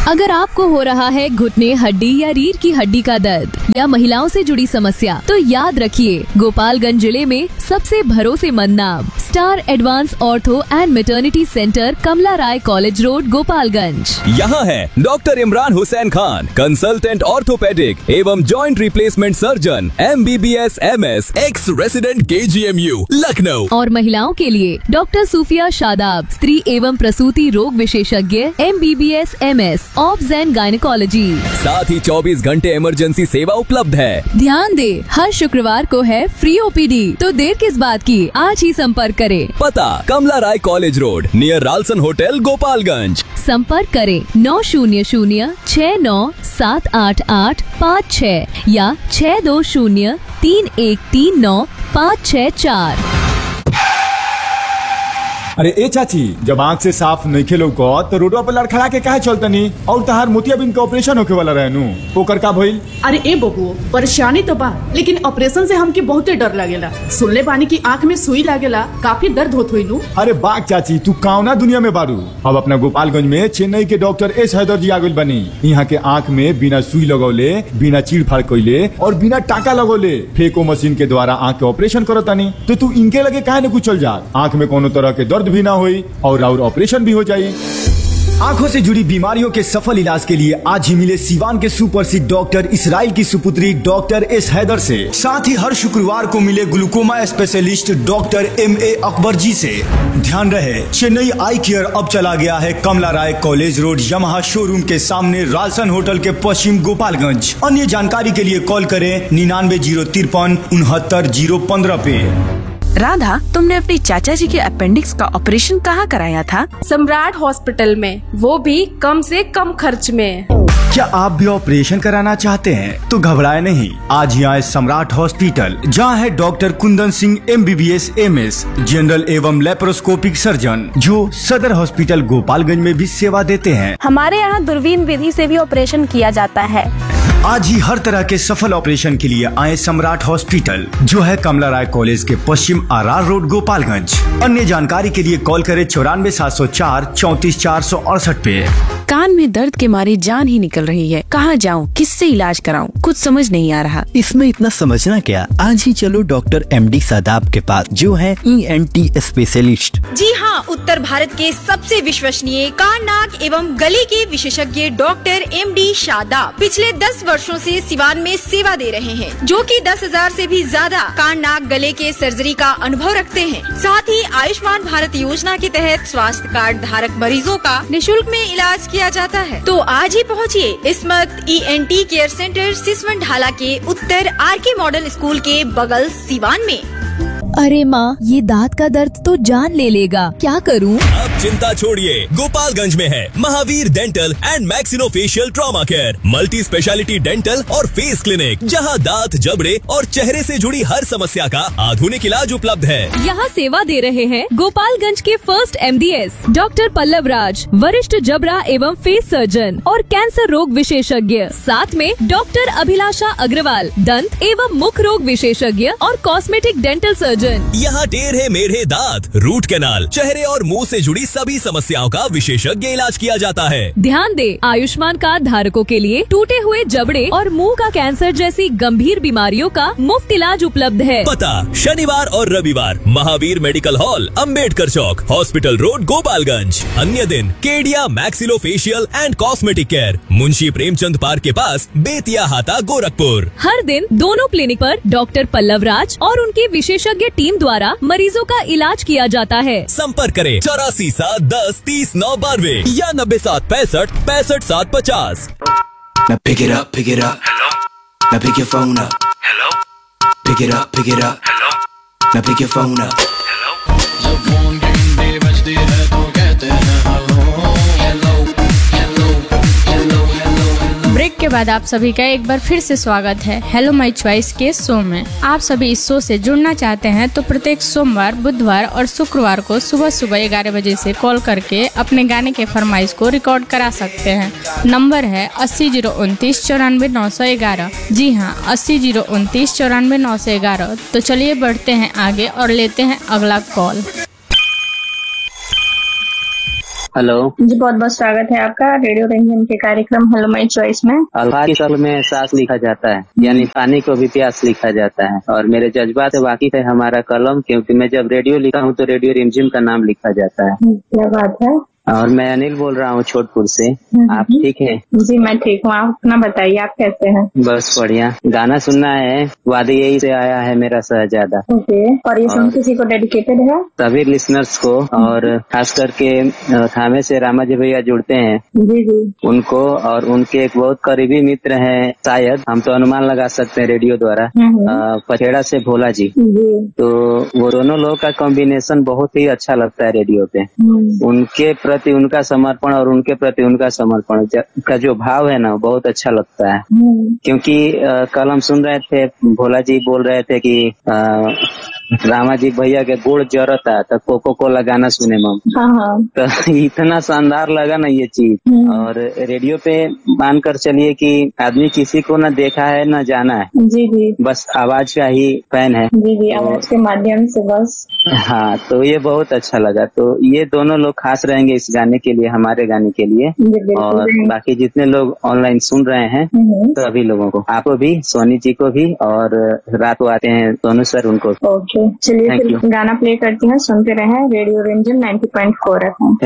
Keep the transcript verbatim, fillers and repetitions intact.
अगर आपको हो रहा है घुटने, हड्डी या रीढ़ की हड्डी का दर्द या महिलाओं से जुड़ी समस्या, तो याद रखिए, गोपालगंज जिले में सबसे भरोसेमंद नाम star advance ortho and maternity centre, Kamala Rai college road, Gopalganj. यहाँ है doctor Imran Hussain Khan, consultant orthopaedic एवं joint replacement surgeon, M B B S M S, x resident के जी एम यू, लखनऊ। और महिलाओं के लिए डॉक्टर सूफिया शादाब, स्त्री एवं प्रसूति रोग विशेषज्ञ, M B B S M S, obs and gynaecology. साथ ही चौबीस घंटे इमरजेंसी सेवा उपलब्ध है। ध्यान दे, हर शुक्रवार को है फ्री ओ पी डी, तो देर किस बात की, आज ही संपर्क करें। पता कमला राय college road, near Ralson hotel, Gopalganj. संपर्क करें नौ शून्य शून्य छह नौ सात आठ आठ पाँच छह या छह दो शून्य तीन एक तीन नौ पाँच छह चार। अरे ए चाची, जब आँख से साफ नहीं खेलो को तो रोडवा पर लड़खड़ा के काहे चलतनी? और तहार मोतियाबिंद के ऑपरेशन होके वाला रहनु, ओकर का भइल? अरे ए बबू, परेशानी तो बा, लेकिन ऑपरेशन से हमके बहुते डर लगेला। सुनले बानी की आँख में सुई लागेला, काफी दर्द होत होई नु। अरे बाग चाची, तू कौना दुनिया में बारू? अब अपना गोपालगंज में चेन्नई के डॉक्टर एस हैदर जी आ गइल बनी। यहाँ के आँख में बिना सुई लगौले, बिना चीड़ फाड़ कइले और बिना टाका लगौले फेको मशीन के द्वारा आँख के ऑपरेशन करतानी। तो तू इनके लगे काहे न कुछ चल जा? आँख में कोनो तरह के दर्द भी ना हुई और और ऑपरेशन भी हो जाये। आंखों से जुड़ी बीमारियों के सफल इलाज के लिए आज ही मिले सीवान के सुप्रसिद्ध डॉक्टर इसराइल की सुपुत्री डॉक्टर एस हैदर से। साथ ही हर शुक्रवार को मिले glaucoma specialist doctor M A Akbar जी से। ध्यान रहे, चेन्नई आई केयर अब चला गया है कमला राय कॉलेज रोड, यमहा शोरूम के सामने, रालसन होटल के पश्चिम, गोपालगंज। अन्य जानकारी के लिए कॉल करें निन्यानवे जीरो तिरपन उनहत्तर जीरो पंद्रह पे। राधा, तुमने अपनी चाचा जी के अपेंडिक्स का ऑपरेशन कहाँ कराया था? सम्राट हॉस्पिटल में, वो भी कम से कम खर्च में। क्या आप भी ऑपरेशन कराना चाहते हैं? तो घबराए नहीं, आज ही आए सम्राट हॉस्पिटल, जहां है doctor Kundan Singh M B B S M S, general एवं लेप्रोस्कोपिक सर्जन, जो सदर हॉस्पिटल गोपालगंज में भी सेवा देते हैं। हमारे यहाँ दूरबीन विधि से भी ऑपरेशन किया जाता है। आज ही हर तरह के सफल ऑपरेशन के लिए आए सम्राट हॉस्पिटल, जो है कमला राय कॉलेज के पश्चिम, आर आर रोड, गोपालगंज। अन्य जानकारी के लिए कॉल करें चौरानवे सात सौ चार चौतीस चार सौ अड़सठ पे। कान में दर्द के मारे जान ही निकल रही है, कहाँ जाऊँ, किससे इलाज कराऊँ, कुछ समझ नहीं आ रहा। इसमें इतना समझना क्या, आज ही चलो डॉक्टर एम डी शादाब के पास, जो है ई एन टी स्पेशलिस्ट। जी हाँ, उत्तर भारत के सबसे विश्वसनीय कान, नाक एवं गले के विशेषज्ञ डॉक्टर एम डी शादाब पिछले दस वर्षों से सिवान में सेवा दे रहे हैं, जो कि दस हजार से भी ज्यादा कान, नाक, गले के सर्जरी का अनुभव रखते हैं। साथ ही आयुष्मान भारत योजना के तहत स्वास्थ्य कार्ड धारक मरीजों का निःशुल्क में इलाज किया जाता है। तो आज ही पहुँचिए इस्मत E N tea care centre, Siswan ढाला के उत्तर, आर के मॉडल स्कूल के बगल, सिवान में। अरे माँ, ये दांत का दर्द तो जान ले लेगा, क्या करूँ? अब चिंता छोड़िए, गोपालगंज में है Mahavir dental and maxillofacial trauma care, multi speciality dental और फेस क्लिनिक, जहां दांत, जबड़े और चेहरे से जुड़ी हर समस्या का आधुनिक इलाज उपलब्ध है। यहाँ सेवा दे रहे हैं गोपालगंज के first M D S doctor Pallav राज, वरिष्ठ जबड़ा एवं फेस सर्जन और कैंसर रोग विशेषज्ञ। साथ में डॉक्टर अभिलाषा अग्रवाल, दंत एवं मुख रोग विशेषज्ञ और कॉस्मेटिक डेंटल सर्जन। यहाँ टेढ़े मेढ़े दांत, रूट कैनाल, चेहरे और मुंह से जुड़ी सभी समस्याओं का विशेषज्ञ इलाज किया जाता है। ध्यान दे, आयुष्मान कार्ड धारकों के लिए टूटे हुए जबड़े और मुंह का कैंसर जैसी गंभीर बीमारियों का मुफ्त इलाज उपलब्ध है। पता शनिवार और रविवार महावीर मेडिकल हॉल, अंबेडकर चौक, हॉस्पिटल रोड, गोपालगंज। अन्य दिन Kedia maxillofacial and cosmetic care, Munshi Premchand park के पास, बेतिया हाता, गोरखपुर। हर दिन दोनों क्लिनिक पर डॉक्टर पल्लव राज और उनके विशेषज्ञ टीम द्वारा मरीजों का इलाज किया जाता है। संपर्क करें चौरासी सात दस तीस नौ बानवे या नब्बे सात पैंसठ पैंसठ सात पचास। Now pick it up, pick it up. Hello. Now pick your phone up. Hello. Pick it up, pick it up. Hello. Now pick your phone up. Hello. जब फोन की घंटी बजती है तो कहते हैं hello hello hello hello hello. Break के बाद आप सभी का एक बार फिर से स्वागत है हेलो माय चॉइस के शो में। आप सभी इस शो से जुड़ना चाहते हैं तो प्रत्येक सोमवार, बुधवार और शुक्रवार को सुबह सुबह ग्यारह बजे से कॉल करके अपने गाने के फरमाइश को रिकॉर्ड करा सकते हैं। नंबर है अस्सी जीरो उनतीस चौरानवे नौ सौ ग्यारह। जी हाँ, अस्सी जीरो उनतीस चौरानवे नौ सौ ग्यारह। तो चलिए बढ़ते हैं आगे और लेते हैं अगला कॉल। हेलो जी, बहुत बहुत स्वागत है आपका रेडियो रंजन के कार्यक्रम हेलो माय चॉइस में। अल्फा की शक्ल में सांस लिखा जाता है, यानी पानी को भी प्यास लिखा जाता है। और मेरे जज्बात से वाकिफ है हमारा कलम, क्योंकि मैं जब रेडियो लिखा हूँ तो रेडियो रिमझिम का नाम लिखा जाता है। क्या बात है। और मैं अनिल बोल रहा हूँ छोटपुर से। आप ठीक हैं? जी मैं ठीक हूँ, आप अपना बताइए, आप कैसे हैं? बस बढ़िया। गाना सुनना है, वादे यही से आया है मेरा शहजादा। ओके, और ये सॉन्ग किसी को डेडिकेटेड है? सभी लिसनर्स को, और खास करके थामे से रामा जी भैया जुड़ते हैं जी जी उनको, और उनके एक बहुत करीबी मित्र हैं, शायद हम तो अनुमान लगा सकते हैं रेडियो द्वारा, पचेड़ा से भोला जी। जी तो वो दोनों लोगों का कॉम्बिनेशन बहुत ही अच्छा लगता है रेडियो पे। उनके प्रति उनका समर्पण और उनके प्रति उनका समर्पण का जो भाव है ना, बहुत अच्छा लगता है। क्योंकि आ, कल हम सुन रहे थे, भोला जी बोल रहे थे कि आ, रामा जी भैया के गुड़ जरता तो कोको कोला गाना सुने मम। तो इतना शानदार लगा ना ये चीज। और रेडियो पे मानकर चलिए कि आदमी किसी को ना देखा है ना जाना है, जी जी बस आवाज का ही फैन है। जी जी आवाज के माध्यम से बस। हाँ, तो ये बहुत अच्छा लगा। तो ये दोनों लोग खास रहेंगे इस गाने के लिए, हमारे गाने के लिए। और बाकी जितने लोग ऑनलाइन सुन रहे हैं सभी लोगों को, आपको भी, सोनी जी को भी, और रात को आते हैं सोनू सर, उनको। ओके, चलिए फिर गाना प्ले करती हैं, सुनते रहें radio Ranjan ninety point four F M.